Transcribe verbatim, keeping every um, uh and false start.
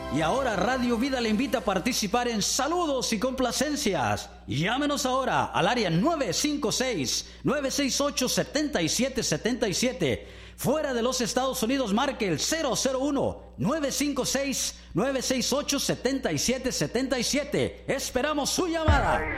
Y ahora Radio Vida le invita a participar en saludos y complacencias. Llámenos ahora al área nueve cinco seis, nueve seis ocho, siete siete siete siete. Fuera de los Estados Unidos, marque el cero cero uno, nueve cinco seis, nueve seis ocho, siete siete siete siete. Esperamos su llamada.